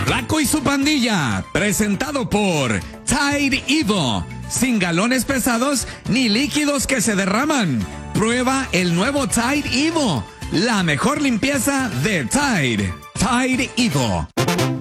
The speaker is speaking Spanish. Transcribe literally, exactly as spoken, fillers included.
Flaco y su pandilla, presentado por Tide Evo. Sin galones pesados ni líquidos que se derraman. Prueba el nuevo Tide Evo, la mejor limpieza de Tide. Tide Evo.